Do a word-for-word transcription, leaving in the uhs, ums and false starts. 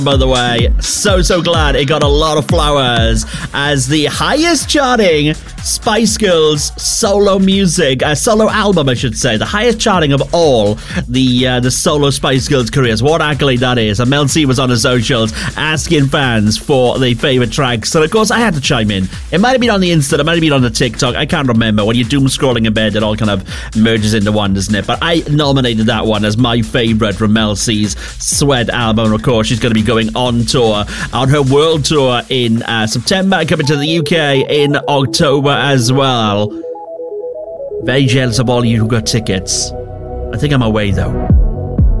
by the way. So, so glad it got a lot of flowers as the highest charting Spice Girls solo music, uh, solo album, I should say. The highest charting of all the uh, the solo Spice Girls careers. What accolade that is. And Mel C was on her socials asking fans for their favourite tracks. So, of course, I had to chime in. It might have been on the Insta, it might have been on the TikTok. I can't remember. When you're doom scrolling in bed, it all kind of merges into one, doesn't it? But I nominated that one as my favourite from Mel C's Sweat album. And, of course, she's going to be going on tour, on her world tour in uh, September, coming to the U K in October as well. Very jealous of all you who got tickets. I think I'm away though.